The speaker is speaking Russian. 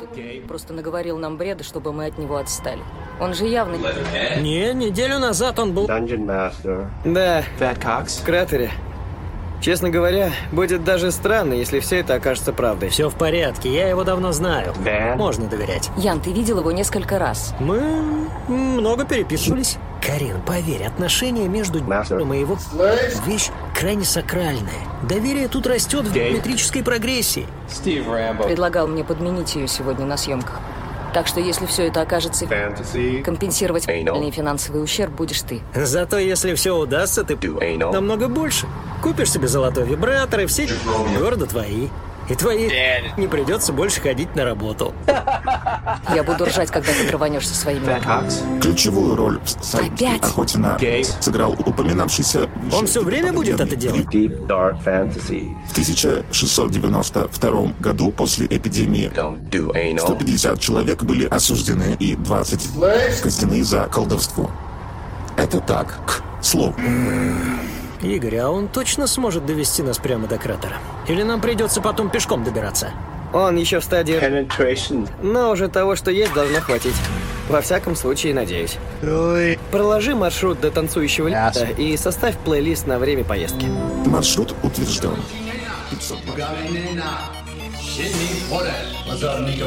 Просто наговорил нам бреда, чтобы мы от него отстали. Он же явно... Не, неделю назад он был... Dungeon Master. Да, Fat Cox. в кратере. Честно говоря, будет даже странно, если все это окажется правдой. Все в порядке, я его давно знаю. Ван? Можно доверять. Ян, ты видел его несколько раз. Мы много переписывались. Карин, поверь, отношения между Мастер. и его вещь крайне сакральная. Доверие тут растет в геометрической прогрессии. Предлагал мне подменить ее сегодня на съемках. Так что если все это окажется... Fantasy. Компенсировать реальный финансовый ущерб будешь ты. Зато если все удастся, ты намного больше. Купишь себе золотой вибратор, и все города твои. И твои не придется больше ходить на работу. Я буду ржать, когда ты рванешь со своими... Fat Cox. Ключевую роль в сайте Опять? «Охоте на Гей. сыграл упоминавшийся... Он все время будет это делать? Deep Dark Fantasy. В 1692 году после эпидемии Don't do anal. 150 человек были осуждены и 20 казнены за колдовство. Это так, к слову. Игорь, а он точно сможет довести нас прямо до кратера? Или нам придется потом пешком добираться? Он еще в стадии... Penetration. Но уже того, что есть, должно хватить. Во всяком случае, надеюсь. Проложи маршрут до танцующего лета и составь плейлист на время поездки. Маршрут утвержден. 500 부감에 나 신이 보래 어서 니가